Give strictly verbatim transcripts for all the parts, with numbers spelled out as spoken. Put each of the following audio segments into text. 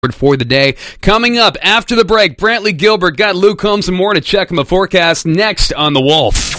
for the day. Coming up after the break, Brantley Gilbert got Luke Combs and more to check on the forecast next on The Wolf.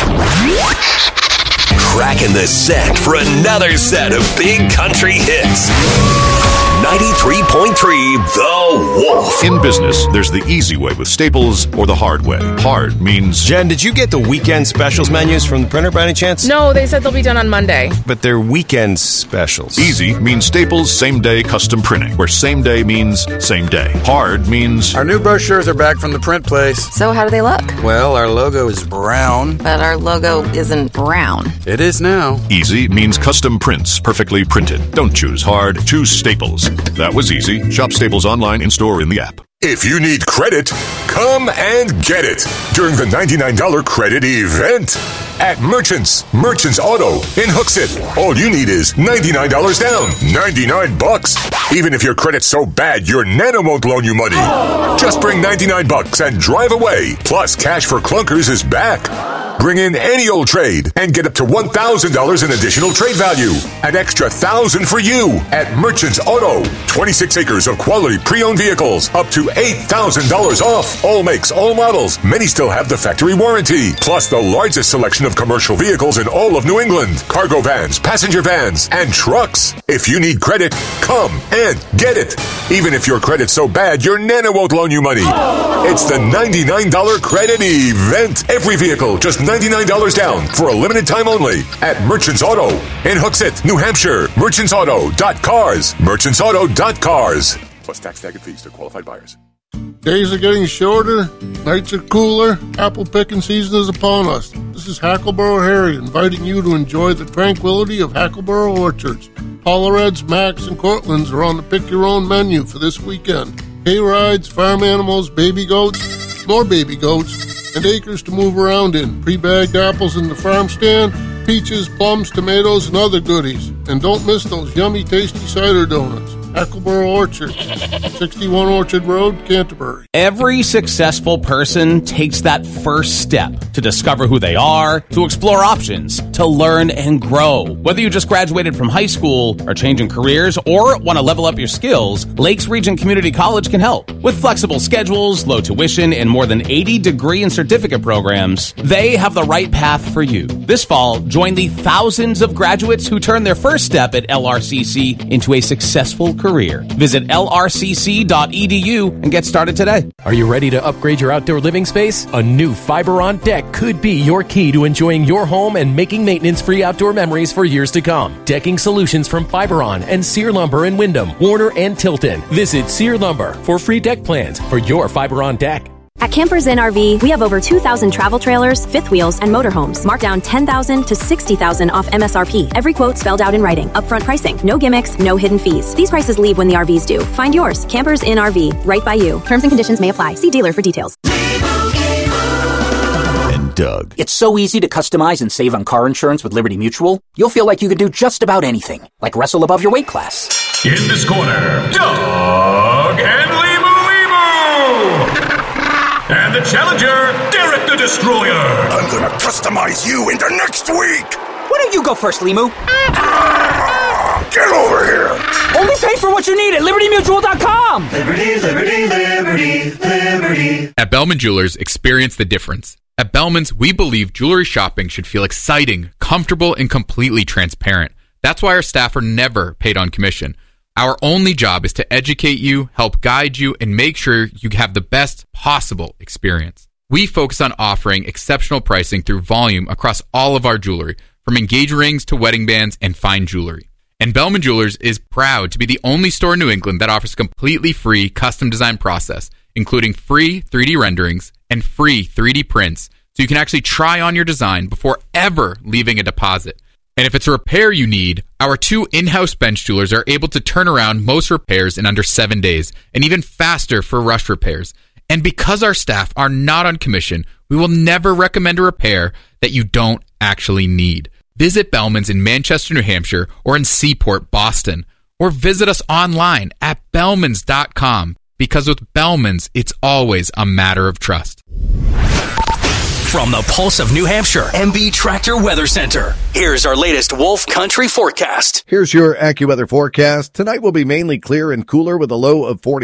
Cracking the set for another set of big country hits. ninety-three point three The Wolf. In business, there's the easy way with Staples or the hard way. Hard means... Jen, did you get the weekend specials menus from the printer by any chance? No, they said they'll be done on Monday. But they're weekend specials. Easy means Staples same-day custom printing, where same day means same day. Hard means... Our new brochures are back from the print place. So how do they look? Well, our logo is brown. But our logo isn't brown. It is now. Easy means custom prints, perfectly printed. Don't choose hard, choose Staples. That was easy. Shop Staples online, in-store, in the app. If you need credit, come and get it during the ninety-nine dollars credit event at Merchants. Merchants Auto in Hooksett. All you need is ninety-nine dollars down. ninety-nine bucks. Even if your credit's so bad, your Nana won't loan you money. Just bring ninety-nine bucks and drive away. Plus, Cash for Clunkers is back. Bring in any old trade and get up to one thousand dollars in additional trade value. An extra one thousand dollars for you at Merchants Auto. twenty-six acres of quality pre-owned vehicles. Up to eight thousand dollars off. All makes, all models. Many still have the factory warranty. Plus the largest selection of commercial vehicles in all of New England. Cargo vans, passenger vans, and trucks. If you need credit, come and get it. Even if your credit's so bad, your Nana won't loan you money. It's the ninety-nine dollars credit event. Every vehicle, just ninety-nine dollars down for a limited time only at Merchants Auto in Hooksett, New Hampshire. merchants auto dot cars. merchants auto dot cars. Plus tax, tag, and fees to qualified buyers. Days are getting shorter, nights are cooler, apple picking season is upon us. This is Hackleboro Harry inviting you to enjoy the tranquility of Hackleboro orchards. Hollereds, Macs, and Cortlands are on the pick-your-own menu for this weekend. Hay rides, farm animals, baby goats, more baby goats, and acres to move around in. Pre-bagged apples in the farm stand, peaches, plums, tomatoes, and other goodies. And don't miss those yummy, tasty cider donuts. Hackleboro Orchard, sixty-one Orchard Road, Canterbury. Every successful person takes that first step to discover who they are, to explore options, to learn and grow. Whether you just graduated from high school, are changing careers, or want to level up your skills, Lakes Region Community College can help. With flexible schedules, low tuition, and more than eighty degree and certificate programs, they have the right path for you. This fall, join the thousands of graduates who turn their first step at L R C C into a successful career. Career. Visit L R C C dot E D U and get started today. Are you ready to upgrade your outdoor living space? A new Fiber on Deck could be your key to enjoying your home and making maintenance-free outdoor memories for years to come. Decking solutions from Fiber On and Sear Lumber in Wyndham, Warner, and Tilton. Visit Sear Lumber for free deck plans for your Fiber on Deck. At Campers Inn R V, we have over two thousand travel trailers, fifth wheels, and motorhomes. Marked down ten thousand dollars to sixty thousand dollars off M S R P. Every quote spelled out in writing. Upfront pricing. No gimmicks, no hidden fees. These prices leave when the R Vs do. Find yours. Campers Inn R V. Right by you. Terms and conditions may apply. See dealer for details. And Doug. It's so easy to customize and save on car insurance with Liberty Mutual. You'll feel like you can do just about anything. Like wrestle above your weight class. In this corner, Doug and Limu Limu! And the challenger, Derek the Destroyer. I'm gonna customize you into next week. Why don't you go first, Limu? Ah, get over here. Only pay for what you need at Liberty Mutual dot com. Liberty, Liberty, Liberty, Liberty. At Bellman Jewelers, experience the difference. At Bellman's, we believe jewelry shopping should feel exciting, comfortable, and completely transparent. That's why our staff are never paid on commission. Our only job is to educate you, help guide you, and make sure you have the best possible experience. We focus on offering exceptional pricing through volume across all of our jewelry, from engagement rings to wedding bands and fine jewelry. And Bellman Jewelers is proud to be the only store in New England that offers a completely free custom design process, including free three D renderings and free three D prints, so you can actually try on your design before ever leaving a deposit. And if it's a repair you need, our two in-house bench jewelers are able to turn around most repairs in under seven days, and even faster for rush repairs. And because our staff are not on commission, we will never recommend a repair that you don't actually need. Visit Bellman's in Manchester, New Hampshire, or in Seaport, Boston. Or visit us online at bellmans dot com, because with Bellman's, it's always a matter of trust. From the pulse of New Hampshire, M B Tractor Weather Center. Here's our latest Wolf Country forecast. Here's your AccuWeather forecast. Tonight will be mainly clear and cooler with a low of forty.